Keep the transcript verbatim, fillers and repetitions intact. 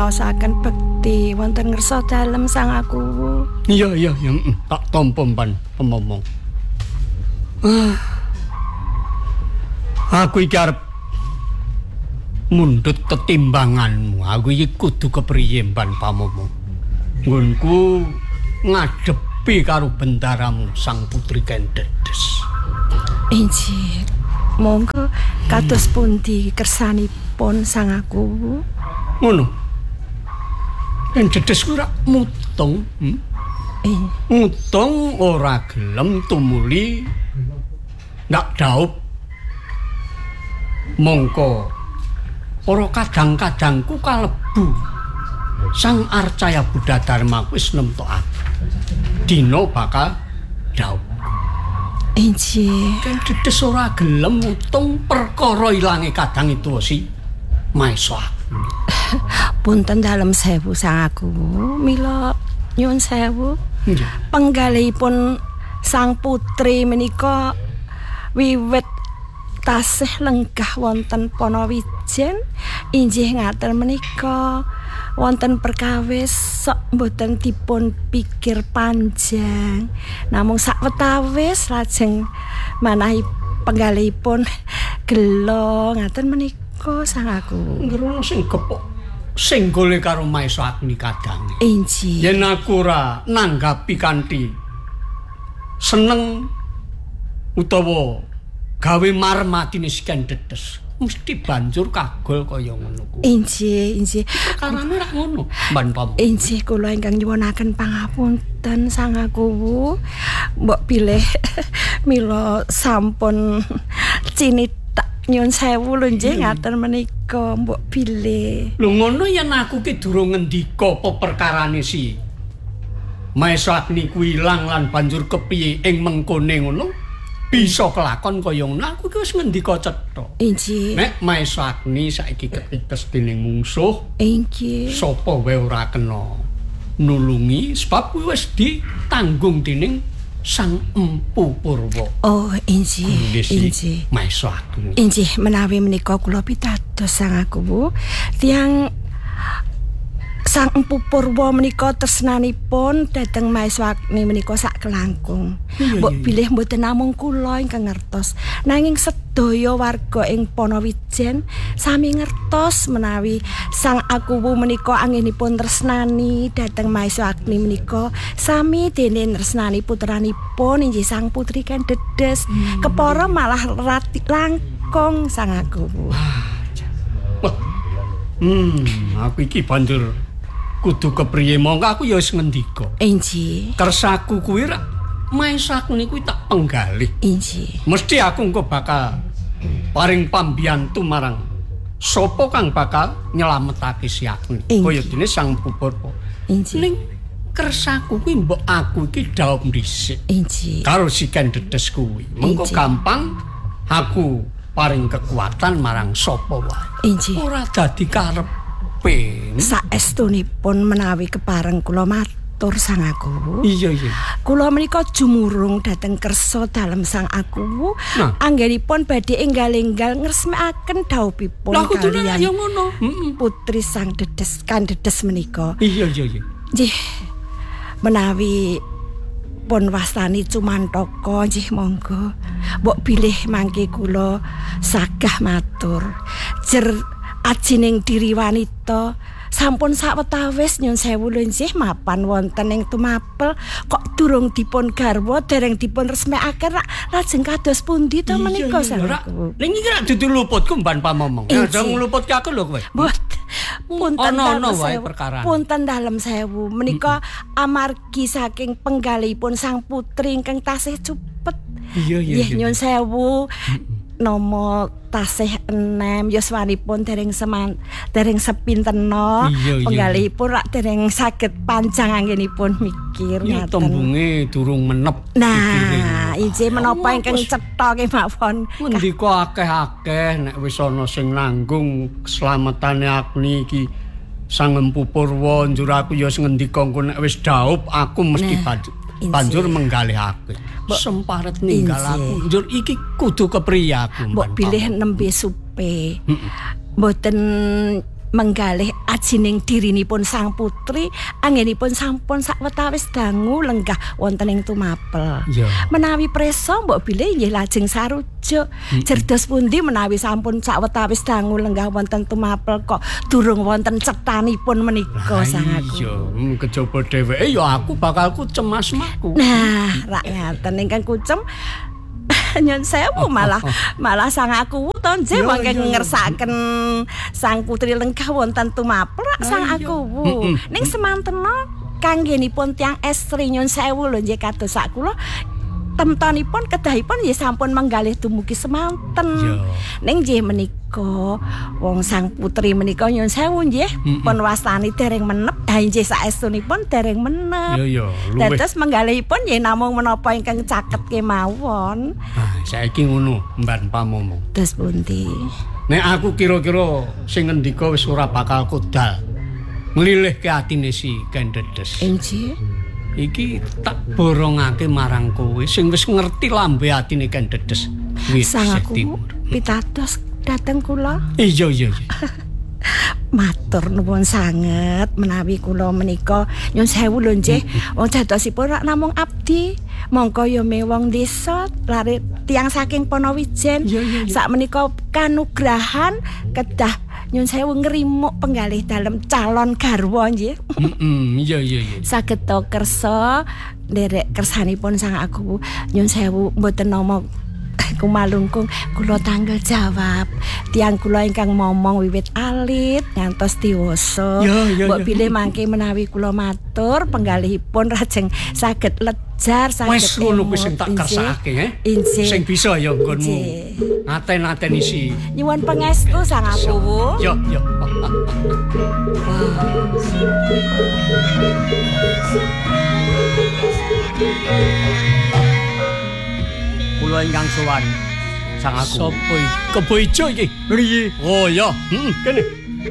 ngaosaken bekti wonten ngersa dalem sang aku. Iya iya ya, tak tampa pan pemomong. Ah. Aku iki arep mundhut ketimbanganmu. Aku iki kudu kepriye pan pamomong. Nggonku ngadepi karo bendaramu Sang Putri Kendedes. Injih. Monggo kados pundi kersanipun sang aku? Ngono. Kendedes ku ora mutung, hmm? Eh. Mutung ora gelem tumuli ndak daup. Mongko para kadang-kadangku kalebu Sang Arcaya Buddha Dharma wis nemtokake. Dina bakal daup. Injih. Kendedes ora gelem mutung perkara ilange kadang itu si Maesa. Punten dalem sewu sang aku. Mila nyuwun sewu. Nggih. Penggalihipun sang putri menika wiwit tasih lenggah wonten Ponowijen injih ngaten menika wonten perkawis sok mboten dipun pikir panjang namung sawetawis lajeng manahi penggalihipun gelo ngaten menika sang aku ngerono sing gepok sing gole karo Maesa Agni kadange. Injih. Yen aku ora nanggapi kanthi seneng utawa gawe marmatine si Kendedes mesti banjur kagol kaya ngono kuwi. Injih, injih. Karane rak ngono, Mban Pam. Injih kula ingkang nyuwunaken pangapunten sang aku. Mbok pilih mila sampun cinita nyuwun sewu lho nggih ngaten menika mbok pilih. Lho ngono yen aku ki durung ngendika apa perkarane si Maesa Agni kuwi ilang lan banjur kepiye ing mengkone ngono. Bisa kelakon kaya ngono aku ki wis ngendika cetha. Injih. Nek Maesa Agni saiki ketites dening mungsuh, inggih. Sapa wae ora kena nulungi sebab kuwi wis ditanggung dening Sang Empu Purwa. Oh, injih. Injih. Maesa Agni. Injih menawi menika kula pitados sang aku, Bu. Tiang Sang Empu Purwa menika tresnanipun dhateng Maesa Agni menika sak kelangkung. Mbok bilih mboten namung kula ingkang ngertos, nanging sedaya warga ing Ponowijen sami ngertos menawi Sang Akuwu menika anggenipun tresnani dhateng Maesa Agni menika sami dene tresnani putranipun inggih Sang Putri Kendedes. Hmm. Kepara malah rati langkung Sang Akuwu. Hmm, aku iki banjur kudu kepriye mongko aku ya wis ngendika. Injih. Kersaku kuwi rak Maesa Agni kuwi tak penggalih. Injih. Mesti aku engko bakal paring pambiyantu marang sapa kang bakal nyelametake si Agni. Kaya dene Sang Purwa. Injih. Ning kersaku kuwi mbok aku iki dhaup dhisik. Injih. Karo si Kendedes kuwi. Mengko gampang aku paring kekuatan marang sapa wae. Injih. Ora dadi karepe. Saestunipun menawi kepareng kula matur Sang Akuwu. Iya iya. Kula menika jumurung dhateng kersa dalem Sang Akuwu. Nah. Anggenipun badhe enggal-enggal ngresmekaken dhawuhipun kaliyan ya ngono. Putri Sang Dedes Kandedes menika. Iya iya iya. Nggih. Menawi pun wastani Cumantaka nggih monggo. Mbok bilih mangke kula sagah matur. Jer ajining diri wanita sampun sawetawis nyun sewu lho nggih mapan wonten ing tumapel kok durung dipun garwa dereng dipun resmekaken lajeng kados pundi to menika saku. Ning iki rak dudu luputku Mban Pamomong. Ya dong ngluputke aku lho kowe. Punten ono wae perkara. Punten dalem sewu menika amargi saking penggalihipun Sang Putri ingkang tasih cupet. Iya iya. Nggih nyun sewu. Nomo tasih enem yuswanipun dereng seman dereng sepintena penggalihipun rak dereng saged panjang anggenipun mikir ngaten. Tembunge durung menep. Nah, injih menapa ingkang cetha kemawon. Ngendika akeh-akeh nek wis ana sing nanggung keslametane Agni iki Sang Empu Purwa njur aku ya wis ngendika engko nek wis dhaup aku mesti banjur banjur menggalihake. Semparet ninggal aku. Njur iki kudu kepriye aku. Mbok bilih nembe supe. Mboten menggalih ajining dirinipun sang putri anggenipun sampun sawetawis dangu lenggah wonten ing tumapel. Ya. Menawi presa mbok bilih nggih lajeng sarujuk. Cerdas pundi menawi sampun sawetawis dangu lenggah wonten tumapel kok durung wonten cetanipun menika sang aku. Iya, hmm, kejaba dheweke ya aku bakal kucem asmaku. Nah, rak ngaten ingkang kucem nyon sewu malah malah sang aku to nggih mangke ngersaken sang putri lenggah wonten tumapel rak sang aku. Ning semantena kanggenipun tiyang estri nyon sewu lho nggih kados sak kula temtanipun kedahipun nggih sampun menggalih dumugi semanten. Ning nggih menika wong sang putri menika nyuwun sewu nggih pun wastani dereng menep ha nggih saestunipun dereng menep. Iya ya, dados menggalihipun nggih namung menapa ingkang caket kemawon. Ah, saiki ngono Mban Pamomo. Terus pundi? Nek aku kira-kira sing ngendika wis ora bakal kodal. Nglilihke atine si Kendedes. Nggih. Iki tak borongake marang kowe sing wis ngerti lambe atine Kendedes. Wis sang aku pitados dhateng kula. Iya iya iya. Matur nuwun sanget menawi kula menika nyun sewu lho nggih. Wong dadosipun rak namung abdi. Mongko ya mewong desa lare tiyang saking Ponowijen. Sak menika kanugrahan kedah nyun sewu ngrimuk penggalih dalem calon garwa nggih. Heeh, iya iya iya. Saged to kersa nderek kersanipun sang aku nyun sewu mboten nama kumalungkung kula tanggal jawab tiang kula ingkang momong wiwit alit ngantos diwasa. Mbok bilih mangke menawi kula matur penggalihipun rajeng saged lejar saged wis ngono kuwi sing tak kersake eh sing bisa ya nggonmu ngaten-aten isi nyuwun pangestu sang apuwu. Yo yo. Kula ingkang sowan sang aku. Sopo iki? Kebo ijo iki. Riye? Oh ya, heeh, kene.